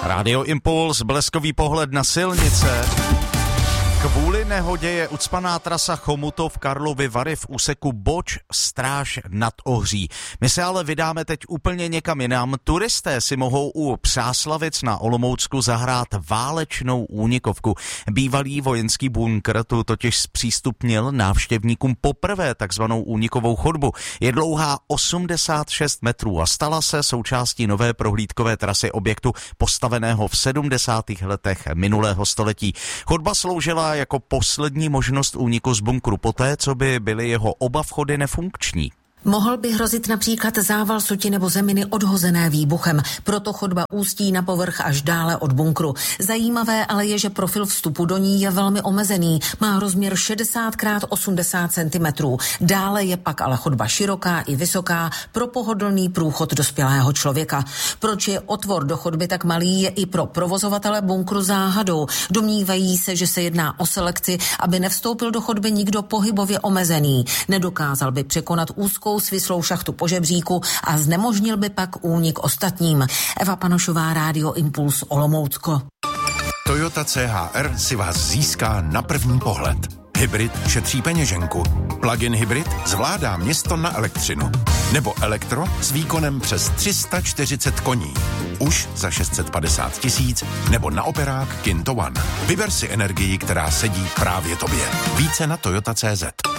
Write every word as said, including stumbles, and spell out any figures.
Rádio Impuls, bleskový pohled na silnice. Kvůli nehodě je ucpaná trasa Chomutov Karlovy Vary v úseku Boč Stráž nad Ohří. My se ale vydáme teď úplně někam jinam. Turisté si mohou u Přáslavic na Olomoucku zahrát válečnou únikovku. Bývalý vojenský bunkr tu totiž zpřístupnil návštěvníkům poprvé takzvanou únikovou chodbu. Je dlouhá osmdesát šest metrů a stala se součástí nové prohlídkové trasy objektu postaveného v sedmdesátých letech minulého století. Chodba sloužila jako poslední možnost úniku z bunkru poté, co by byly jeho oba vchody nefunkční. Mohl by hrozit například zával suti nebo zeminy odhozené výbuchem, proto chodba ústí na povrch až dále od bunkru. Zajímavé ale je, že profil vstupu do ní je velmi omezený, má rozměr šedesát krát osmdesát centimetrů. Dále je pak ale chodba široká i vysoká pro pohodlný průchod dospělého člověka. Proč je otvor do chodby tak malý, je i pro provozovatele bunkru záhadou. Domnívají se, že se jedná o selekci, aby nevstoupil do chodby nikdo pohybově omezený. Nedokázal by překonat úzkou svislou šachtu po žebříku a znemožnil by pak únik ostatním. Eva Panošová, Rádio Impuls, Olomoucko. Toyota C H R si vás získá na první pohled. Hybrid šetří peněženku. Plug-in hybrid zvládá město na elektřinu. Nebo elektro s výkonem přes tři sta čtyřicet koní. Už za šest set padesát tisíc, nebo na operák Kinto One. Vyber si energii, která sedí právě tobě. Více na Toyota tečka cé zet.